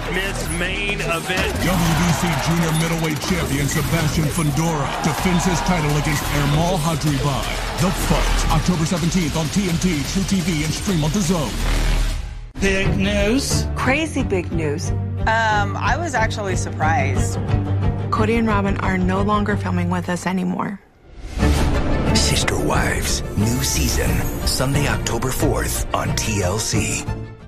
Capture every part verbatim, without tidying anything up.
Smith's main event. W B C Junior Middleweight Champion Sebastian Fundora defends his title against Ermal Hadribai. The Fight, October seventeenth on T N T, True T V, and stream on DAZN. Big news? Crazy big news. Um, I was actually surprised. Cody and Robin are no longer filming with us anymore. Sister Wives, new season, Sunday, October fourth on T L C.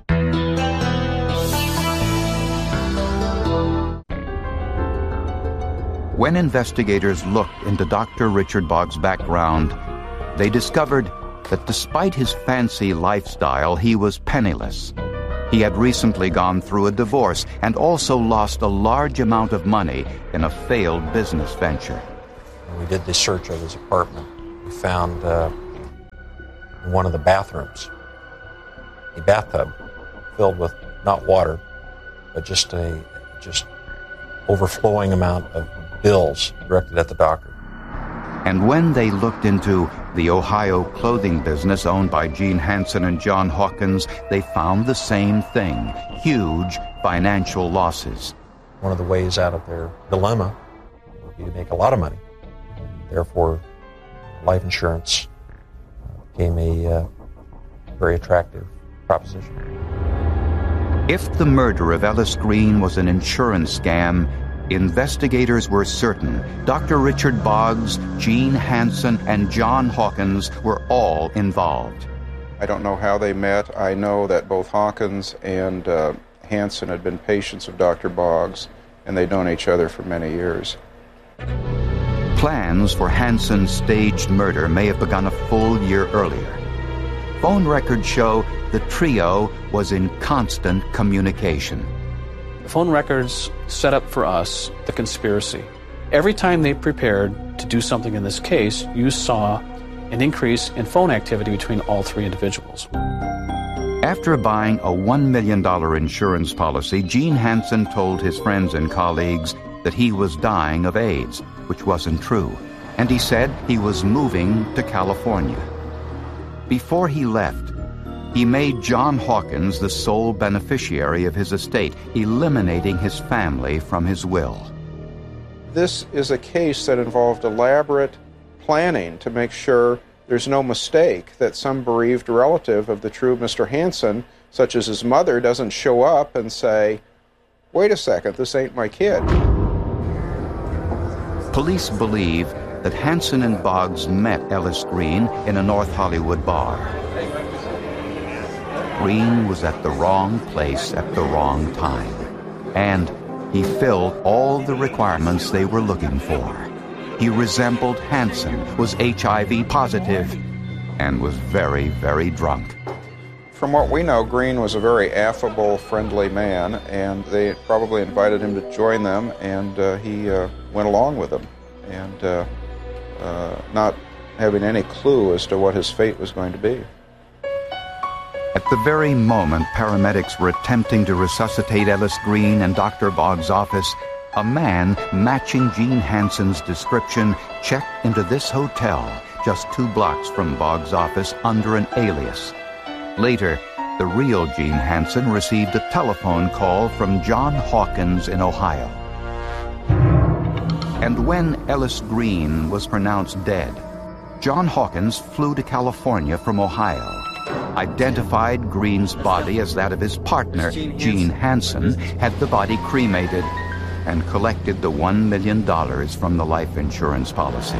When investigators looked into Doctor Richard Boggs' background, they discovered that despite his fancy lifestyle, he was penniless. He had recently gone through a divorce and also lost a large amount of money in a failed business venture. When we did the search of his apartment, we found uh, in one of the bathrooms a bathtub filled with not water, but just a just overflowing amount of bills directed at the doctor. And when they looked into the Ohio clothing business owned by Gene Hansen and John Hawkins, they found the same thing, huge financial losses. One of the ways out of their dilemma would be to make a lot of money. Therefore, life insurance became a uh, very attractive proposition. If the murder of Ellis Green was an insurance scam, investigators were certain Doctor Richard Boggs, Gene Hansen, and John Hawkins were all involved. I don't know how they met. I know that both Hawkins and uh, Hansen had been patients of Doctor Boggs, and they'd known each other for many years. Plans for Hansen's staged murder may have begun a full year earlier. Phone records show the trio was in constant communication. The phone records set up for us the conspiracy. Every time they prepared to do something in this case, you saw an increase in phone activity between all three individuals. After buying a one million dollars insurance policy, Gene Hansen told his friends and colleagues that he was dying of AIDS, which wasn't true, and he said he was moving to California. Before he left, he made John Hawkins the sole beneficiary of his estate, eliminating his family from his will. This is a case that involved elaborate planning to make sure there's no mistake that some bereaved relative of the true Mister Hansen, such as his mother, doesn't show up and say, "Wait a second, this ain't my kid." Police believe that Hansen and Boggs met Ellis Green in a North Hollywood bar. Green was at the wrong place at the wrong time, and he filled all the requirements they were looking for. He resembled Hansen, was H I V positive, and was very, very drunk. From what we know, Green was a very affable, friendly man, and they probably invited him to join them, and uh, he uh, went along with them, and uh, uh, not having any clue as to what his fate was going to be. At the very moment paramedics were attempting to resuscitate Ellis Green in Doctor Boggs' office, a man matching Gene Hansen's description checked into this hotel just two blocks from Boggs' office under an alias. Later, the real Gene Hansen received a telephone call from John Hawkins in Ohio. And when Ellis Green was pronounced dead, John Hawkins flew to California from Ohio, identified Green's body as that of his partner, Gene Hansen, had the body cremated, and collected the one million dollars from the life insurance policy.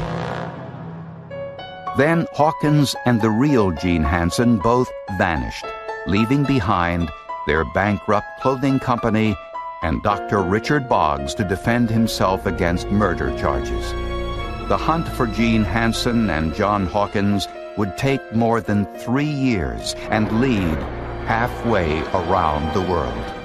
Then Hawkins and the real Gene Hansen both vanished, leaving behind their bankrupt clothing company and Doctor Richard Boggs to defend himself against murder charges. The hunt for Gene Hansen and John Hawkins would take more than three years and lead halfway around the world.